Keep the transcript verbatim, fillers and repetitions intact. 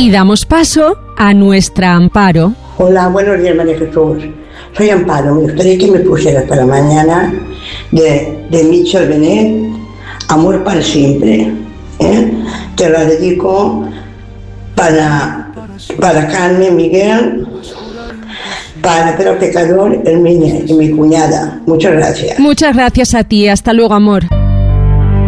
Y damos paso a nuestra Amparo. Hola, buenos días, María Jesús. Soy Amparo. Me gustaría que me pusieras para mañana de, de Michel Benet, Amor para siempre. ¿eh? Te la dedico para, para Carmen, Miguel, para Pedro Pecador, Herminia y mi cuñada. Muchas gracias. Muchas gracias a ti. Hasta luego, amor.